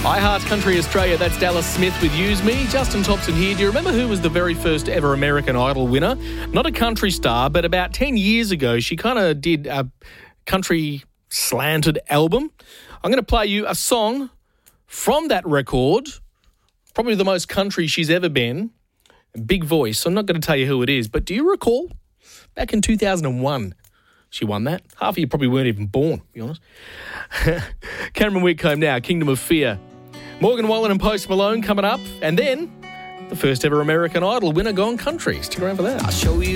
I Heart Country Australia, that's Dallas Smith with Use Me. Justin Thompson here. Do you remember who was the very first ever American Idol winner? Not a country star, but about 10 years ago, she kind of did a country slanted album. I'm going to play you a song from that record, probably the most country she's ever been. Big voice. I'm not going to tell you who it is, but do you recall? Back in 2001, she won that. Half of you probably weren't even born, to be honest. Cameron Whitcomb now, Kingdom of Fear. Morgan Wallen and Post Malone coming up. And then the first ever American Idol winner gone country. Stick around for that. I'll show you